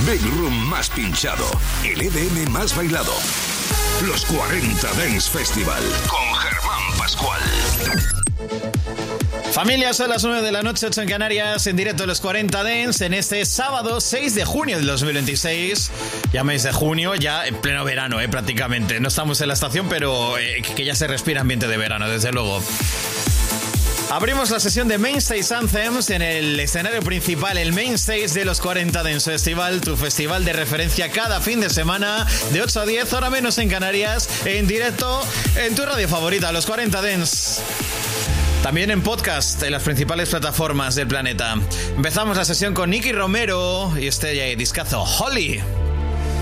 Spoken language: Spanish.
Big Room más pinchado, el EDM más bailado. Los 40 Dance Festival con Germán Pascual. Familia, son las 9 de la noche, 8 en Canarias, en directo Los 40 Dance, en este sábado 6 de junio del 2026. Ya mes de junio, ya en pleno verano, prácticamente. No estamos en la estación, pero que ya se respira ambiente de verano, desde luego. Abrimos la sesión de Main Stage Anthems en el escenario principal, el Main Stage de Los 40 Dance Festival, tu festival de referencia cada fin de semana, de 8 a 10, hora menos en Canarias, en directo en tu radio favorita, Los 40 Dance. También en podcast, en las principales plataformas del planeta. Empezamos la sesión con Nicky Romero y este discazo, Holly.